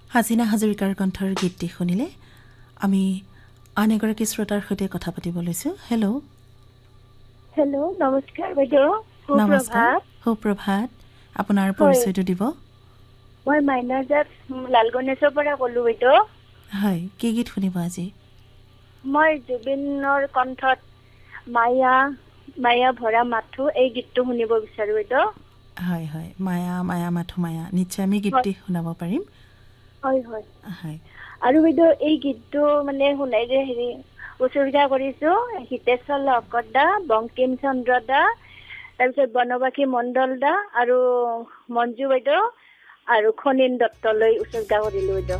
হাছিনা হাজৰিকাৰ কণ্ঠৰ গীতটি শুনিলে আমি আন এগৰাকী শ্ৰোতাৰ সৈতে কথা পাতিব লৈছোঁ। হেল্ল'। হেল্ল', নমস্কাৰ বাইদেউ। নমস্কাৰ, সুপ্ৰভাত। আপোনাৰ পৰিচয়টো দিব। মই মাইনাজাত লালগণেশৰ পৰা ক'লো বাইদেউ। হয়, কি গীত শুনিব আজি? মই জুবিনৰ কণ্ঠত মায়া ভৰা মাথো এই গীতটো শুনিব বিচাৰো বাইদেউ। হয় হয়, মায়া মায়া মাথো মায়া, নিশ্চয় আমি গীতটি শুনাব পাৰিম। হয় হয় হয়। আৰু বাইদেউ এই গীতটো মানে শুনাই যে উচৰ্গা কৰিছো হিতেশ্বৰ লহকৰ দা, বংকিম চন্দ্ৰ দা, তাৰপিছত বনবাসী মণ্ডল দা আৰু মঞ্জু বাইদেউ আৰু খনিন দত্তলৈ উচৰ্গা কৰিলো বাইদেউ।